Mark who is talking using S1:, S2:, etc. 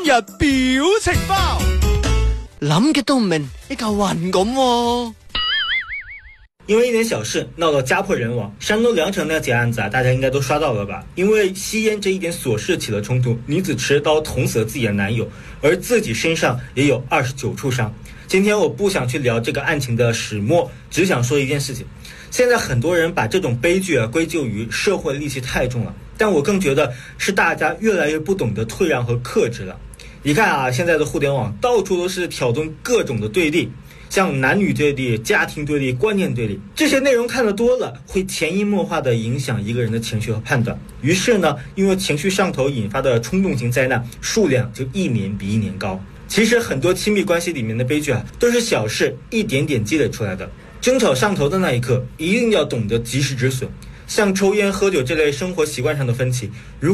S1: 表情包，諗嘅都唔明，一嚿雲咁喎。
S2: 因为一点小事闹到家破人亡，山东聊城那起案子大家应该都刷到了吧？因为吸烟这一点琐事起了冲突，女子持刀捅死了自己的男友，而自己身上也有29处伤。今天我不想去聊这个案情的始末，只想说一件事情。现在很多人把这种悲剧归咎于社会戾气太重了，但我更觉得是大家越来越不懂得退让和克制了。你看现在的互联网到处都是挑动各种的对立，像男女对立、家庭对立、观念对立，这些内容看得多了，会潜移默化地影响一个人的情绪和判断。于是呢，因为情绪上头引发的冲动型灾难数量就一年比一年高。其实很多亲密关系里面的悲剧都是小事一点点积累出来的。争吵上头的那一刻，一定要懂得及时止损。像抽烟、喝酒这类生活习惯上的分歧，